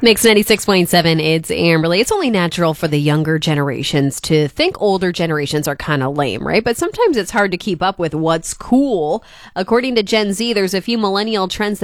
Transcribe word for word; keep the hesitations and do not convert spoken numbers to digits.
Mix ninety-six point seven, it's Amberly. It's only natural for the younger generations to think older generations are kind of lame, right? But sometimes it's hard to keep up with what's cool. According to Gen Z, there's a few millennial trends that